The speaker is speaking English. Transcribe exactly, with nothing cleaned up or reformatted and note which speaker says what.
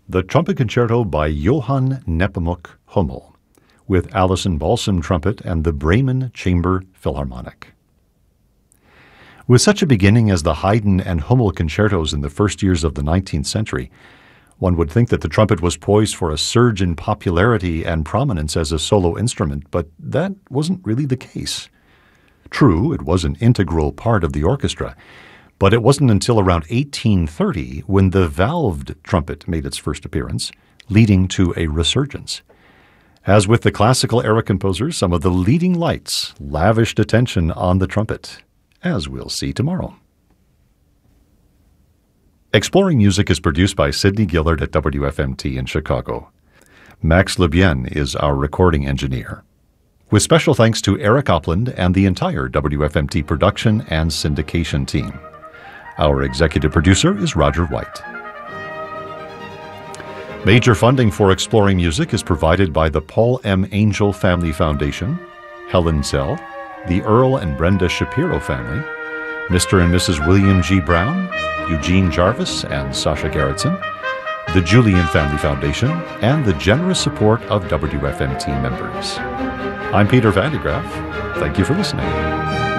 Speaker 1: the Trumpet Concerto by Johann Nepomuk Hummel, with Alison Balsam trumpet and the Bremen Chamber Philharmonic. With such a beginning as the Haydn and Hummel concertos in the first years of the nineteenth century, one would think that the trumpet was poised for a surge in popularity and prominence as a solo instrument, but that wasn't really the case. True, it was an integral part of the orchestra, but it wasn't until around eighteen thirty when the valved trumpet made its first appearance, leading to a resurgence. As with the classical era composers, some of the leading lights lavished attention on the trumpet, as we'll see tomorrow. Exploring Music is produced by Sidney Gillard at W F M T in Chicago. Max Lebien is our recording engineer. With special thanks to Eric Opland and the entire W F M T production and syndication team. Our executive producer is Roger White. Major funding for Exploring Music is provided by the Paul M. Angel Family Foundation, Helen Zell, the Earl and Brenda Shapiro family, Mister and Missus William G. Brown, Eugene Jarvis and Sasha Gerritsen, the Julian Family Foundation, and the generous support of W F M T members. I'm Peter Van de Graaff. Thank you for listening.